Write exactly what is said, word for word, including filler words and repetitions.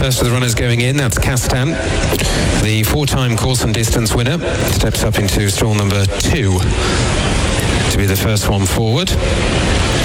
first of the runners going in. That's Castan, the four-time course and distance winner. Steps up into stall number two to be the first one forward.